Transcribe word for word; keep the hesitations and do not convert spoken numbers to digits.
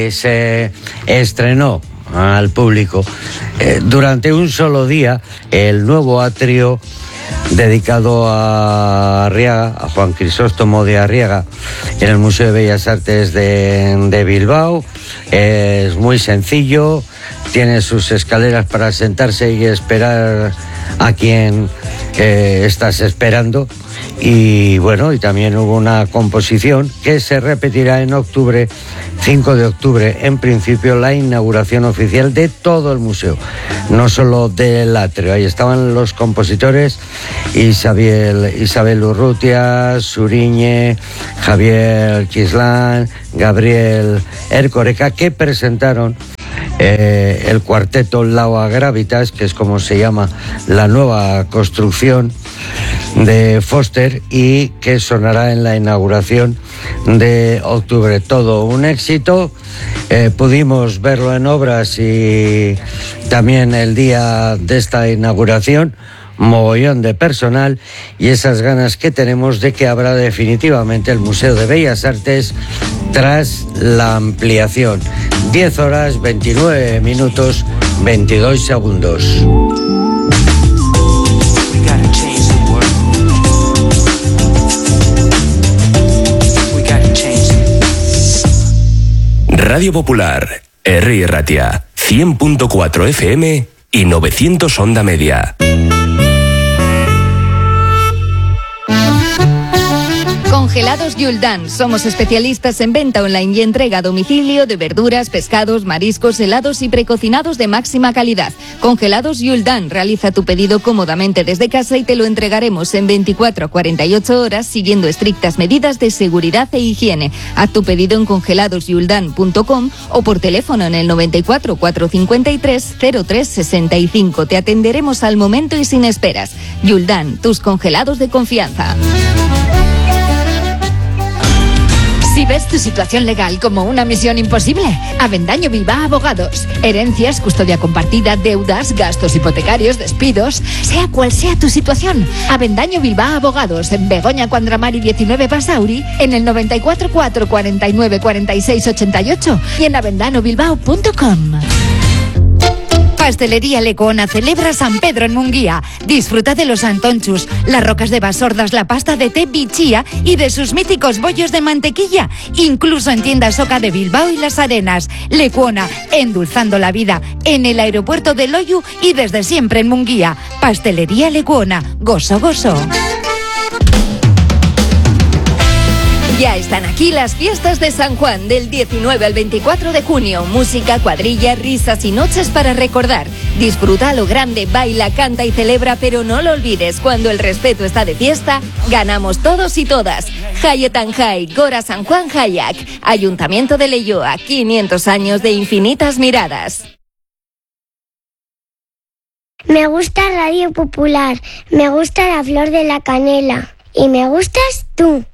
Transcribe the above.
y se estrenó al público eh, durante un solo día el nuevo atrio dedicado a Arriaga, a Juan Crisóstomo de Arriaga, en el Museo de Bellas Artes de, de Bilbao. Es muy sencillo, tiene sus escaleras para sentarse y esperar a quien eh, estás esperando. Y bueno, y también hubo una composición que se repetirá en octubre, cinco de octubre, en principio la inauguración oficial de todo el museo, no solo del atrio. Ahí estaban los compositores Isabel, Isabel Urrutia, Suriñe, Javier Kislán, Gabriel Ercoreca, que presentaron eh, el cuarteto Laua Gravitas, que es como se llama la nueva construcción de Foster, y que sonará en la inauguración de octubre. Todo un éxito. Eh, pudimos verlo en obras y también el día de esta inauguración, mogollón de personal y esas ganas que tenemos de que abra definitivamente el Museo de Bellas Artes tras la ampliación. diez horas, veintinueve minutos, veintidós segundos. Radio Popular, Herri Erratia, cien punto cuatro F M y novecientos onda media. Congelados Yuldan. Somos especialistas en venta online y entrega a domicilio de verduras, pescados, mariscos, helados y precocinados de máxima calidad. Congelados Yuldan. Realiza tu pedido cómodamente desde casa y te lo entregaremos en veinticuatro a cuarenta y ocho horas siguiendo estrictas medidas de seguridad e higiene. Haz tu pedido en congelados yuldan punto com o por teléfono en el noventa y cuatro, cuatrocientos cincuenta y tres, cero tres sesenta y cinco. Te atenderemos al momento y sin esperas. Yuldan, tus congelados de confianza. Si ves tu situación legal como una misión imposible, Avendaño Bilbao Abogados. Herencias, custodia compartida, deudas, gastos hipotecarios, despidos, sea cual sea tu situación. Avendaño Bilbao Abogados, en Begoña Cuandramari diecinueve Basauri, en el noventa y cuatro, cuatrocientos cuarenta y nueve, cuarenta y seis ochenta y ocho y en avendano bilbao punto com. Pastelería Lecuona celebra San Pedro en Munguía. Disfruta de los antonchus, las rocas de Basordas, la pasta de té bichía y de sus míticos bollos de mantequilla. Incluso en tiendas Oca de Bilbao y Las Arenas. Lecuona, endulzando la vida en el aeropuerto de Loiu y desde siempre en Munguía. Pastelería Lecuona, gozo, gozo. Ya están aquí las fiestas de San Juan del diecinueve al veinticuatro de junio. Música, cuadrilla, risas y noches para recordar. Disfruta a lo grande, baila, canta y celebra, pero no lo olvides, cuando el respeto está de fiesta, ganamos todos y todas. Hayetan Hay, Gora San Juan Hayak, Ayuntamiento de Leioa, quinientos años de infinitas miradas. Me gusta Radio Popular, me gusta La Flor de la Canela y me gustas tú.